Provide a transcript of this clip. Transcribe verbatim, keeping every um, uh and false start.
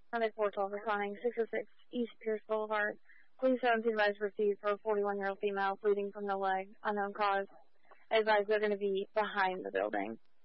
Sunday four twelve responding, six oh six East Pierce Boulevard. Police have advised received for a forty-one-year-old female bleeding from the leg, unknown cause. Advised they're going to be behind the building.